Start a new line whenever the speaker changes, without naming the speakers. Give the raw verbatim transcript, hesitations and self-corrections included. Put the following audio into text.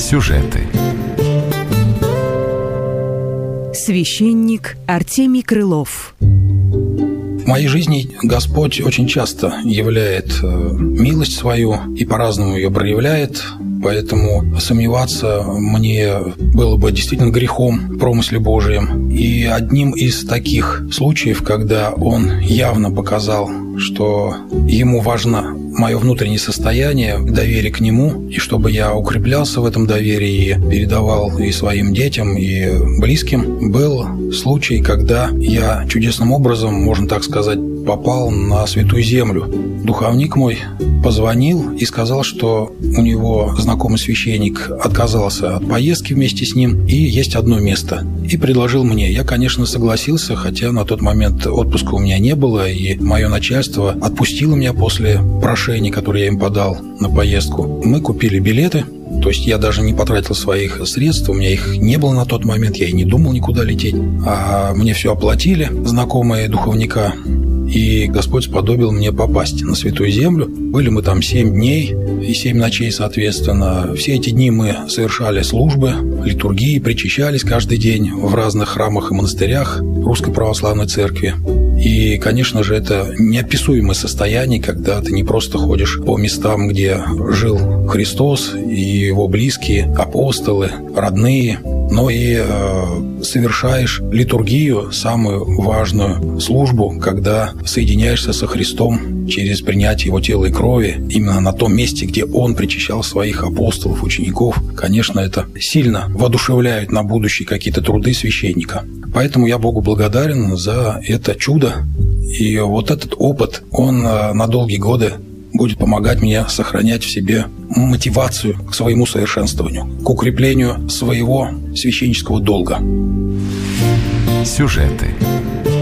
Сюжеты.
Священник Артемий Крылов.
В моей жизни Господь очень часто являет милость свою и по-разному ее проявляет, поэтому сомневаться мне было бы действительно грехом в промысле Божием. И одним из таких случаев, когда Он явно показал, что Ему важно мое внутреннее состояние, доверие к Нему, и чтобы я укреплялся в этом доверии и передавал и своим детям, и близким, был случай, когда я чудесным образом, можно так сказать, попал на Святую Землю. Духовник мой позвонил и сказал, что у него знакомый священник отказался от поездки вместе с ним, и есть одно место. И предложил мне. Я, конечно, согласился, хотя на тот момент отпуска у меня не было, и мое начальство отпустило меня после прошения, которое я им подал на поездку. Мы купили билеты. То есть я даже не потратил своих средств, у меня их не было на тот момент, я и не думал никуда лететь. А мне все оплатили, знакомые духовника, и Господь сподобил мне попасть на Святую Землю. Были мы там семь дней и семь ночей, соответственно. Все эти дни мы совершали службы, литургии, причащались каждый день в разных храмах и монастырях Русской Православной Церкви. И, конечно же, это неописуемое состояние, когда ты не просто ходишь по местам, где жил Христос и Его близкие, апостолы, родные, но и э, совершаешь литургию, самую важную службу, когда соединяешься со Христом через принятие Его тела и крови, именно на том месте, где Он причащал своих апостолов, учеников. Конечно, это сильно воодушевляет на будущее какие-то труды священника. Поэтому я Богу благодарен за это чудо. И вот этот опыт, он на долгие годы будет помогать мне сохранять в себе мотивацию к своему совершенствованию, к укреплению своего священнического долга.
Сюжеты.